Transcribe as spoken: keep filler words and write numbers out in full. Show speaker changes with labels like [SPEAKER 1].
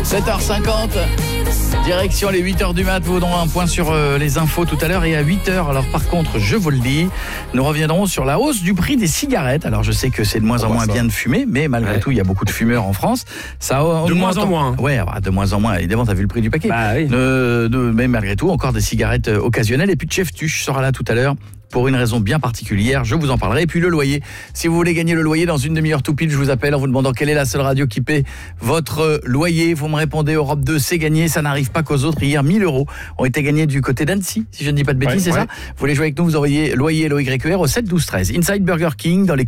[SPEAKER 1] sept heures cinquante, direction les huit heures du mat. Vous aurons un point sur euh, les infos tout à l'heure et à huit heures. Alors par contre, je vous le dis, nous reviendrons sur la hausse du prix des cigarettes. Alors je sais que c'est de moins en moins bien de fumer, mais malgré ouais. tout, il y a beaucoup de fumeurs en France. Ça
[SPEAKER 2] de moins en moins.
[SPEAKER 1] Ouais, de moins en moins. Évidemment, t'as vu le prix du paquet.
[SPEAKER 2] Bah, oui.
[SPEAKER 1] euh, de, mais malgré tout, encore des cigarettes occasionnelles. Et puis Chef Tuche sera là tout à l'heure pour une raison bien particulière, je vous en parlerai. Et puis le loyer, si vous voulez gagner le loyer dans une demi-heure tout pile, je vous appelle en vous demandant quelle est la seule radio qui paie votre loyer. Vous me répondez Europe deux, c'est gagné, ça n'arrive pas qu'aux autres. Hier, mille euros ont été gagnés du côté d'Annecy, si je ne dis pas de bêtises, ouais, c'est ouais. ça. Vous voulez jouer avec nous, vous envoyez loyer L O Y E R au sept douze treize. Inside Burger King dans les